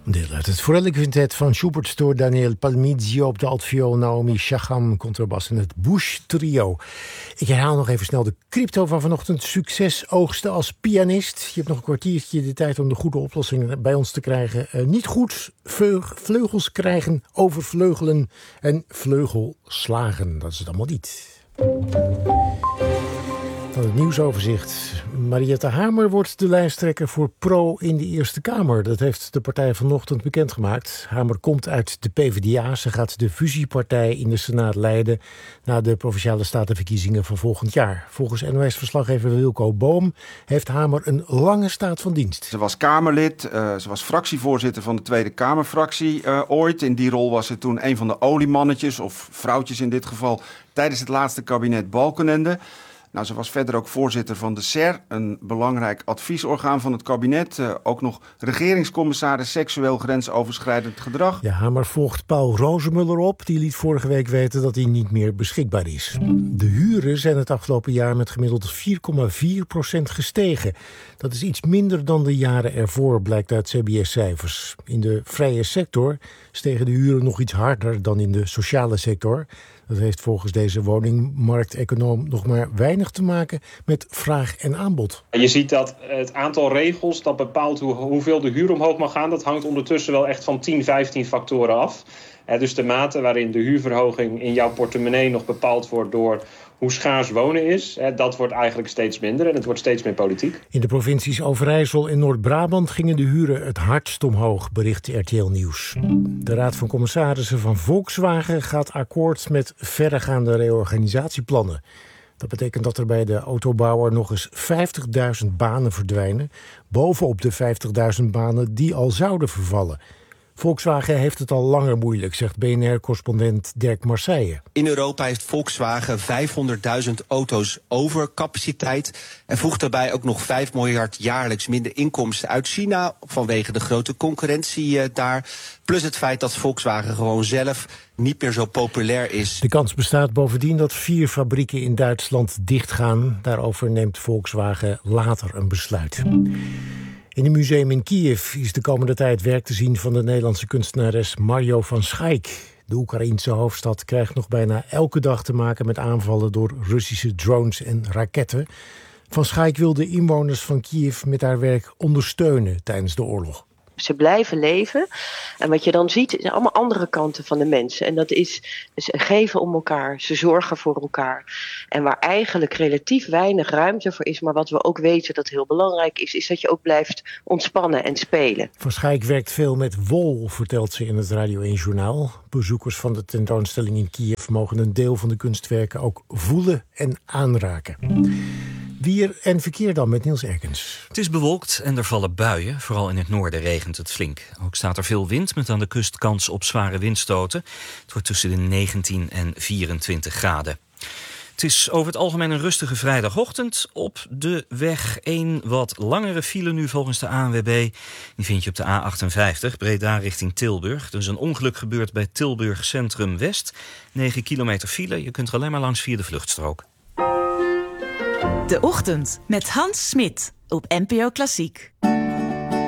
Deel uit het Forelli Quintet van Schubert door Daniel Palmizio op de altviool, Naomi Chagam, contrabas en het Bush Trio. Ik herhaal nog even snel de crypto van vanochtend. Succes oogsten als pianist. Je hebt nog een kwartiertje de tijd om de goede oplossing bij ons te krijgen. Niet goed, vleugels krijgen, overvleugelen en vleugelslagen. Dat is het allemaal niet. Dan het nieuwsoverzicht. Mariette Hamer wordt de lijsttrekker voor PRO in de Eerste Kamer. Dat heeft de partij vanochtend bekendgemaakt. Hamer komt uit de PvdA. Ze gaat de fusiepartij in de Senaat leiden na de Provinciale Statenverkiezingen van volgend jaar. Volgens NOS-verslaggever Wilco Boom heeft Hamer een lange staat van dienst. Ze was Kamerlid, ze was fractievoorzitter van de Tweede Kamerfractie ooit. In die rol was ze toen een van de oliemannetjes, of vrouwtjes in dit geval, tijdens het laatste kabinet Balkenende. Nou, ze was verder ook voorzitter van de SER, een belangrijk adviesorgaan van het kabinet. Ook nog regeringscommissaris seksueel grensoverschrijdend gedrag. Ja, Hamer volgt Paul Rozemuller op. Die liet vorige week weten dat hij niet meer beschikbaar is. De huren zijn het afgelopen jaar met gemiddeld 4,4% gestegen. Dat is iets minder dan de jaren ervoor, blijkt uit CBS-cijfers. In de vrije sector stegen de huren nog iets harder dan in de sociale sector. Dat heeft volgens deze woningmarkteconoom nog maar weinig te maken met vraag en aanbod. Je ziet dat het aantal regels dat bepaalt hoeveel de huur omhoog mag gaan, dat hangt ondertussen wel echt van 10, 15 factoren af. Dus de mate waarin de huurverhoging in jouw portemonnee nog bepaald wordt door hoe schaars wonen is, dat wordt eigenlijk steeds minder en het wordt steeds meer politiek. In de provincies Overijssel en Noord-Brabant gingen de huren het hardst omhoog, bericht RTL Nieuws. De Raad van Commissarissen van Volkswagen gaat akkoord met verregaande reorganisatieplannen. Dat betekent dat er bij de autobouwer nog eens 50.000 banen verdwijnen, bovenop de 50.000 banen die al zouden vervallen. Volkswagen heeft het al langer moeilijk, zegt BNR-correspondent Dirk Marseille. In Europa heeft Volkswagen 500.000 auto's overcapaciteit en voegt daarbij ook nog 5 miljard jaarlijks minder inkomsten uit China vanwege de grote concurrentie daar. Plus het feit dat Volkswagen gewoon zelf niet meer zo populair is. De kans bestaat bovendien dat 4 fabrieken in Duitsland dichtgaan. Daarover neemt Volkswagen later een besluit. In een museum in Kiev is de komende tijd werk te zien van de Nederlandse kunstenares Marjo van Schaik. De Oekraïense hoofdstad krijgt nog bijna elke dag te maken met aanvallen door Russische drones en raketten. Van Schaik wil de inwoners van Kiev met haar werk ondersteunen tijdens de oorlog. Ze blijven leven. En wat je dan ziet, zijn allemaal andere kanten van de mensen. En dat is, ze geven om elkaar, ze zorgen voor elkaar. En waar eigenlijk relatief weinig ruimte voor is, maar wat we ook weten dat heel belangrijk is, is dat je ook blijft ontspannen en spelen. Van Schaik werkt veel met wol, vertelt ze in het Radio 1 Journaal. Bezoekers van de tentoonstelling in Kiev mogen een deel van de kunstwerken ook voelen en aanraken. Weer en verkeer dan met Niels Erkens. Het is bewolkt en er vallen buien. Vooral in het noorden regent het flink. Ook staat er veel wind met aan de kust kans op zware windstoten. Het wordt tussen de 19 en 24 graden. Het is over het algemeen een rustige vrijdagochtend. Op de weg een wat langere file nu volgens de ANWB. Die vind je op de A58, Breda richting Tilburg. Er is een ongeluk gebeurd bij Tilburg Centrum West. 9 kilometer file, je kunt er alleen maar langs via de vluchtstrook. De Ochtend met Hans Smit op NPO Klassiek.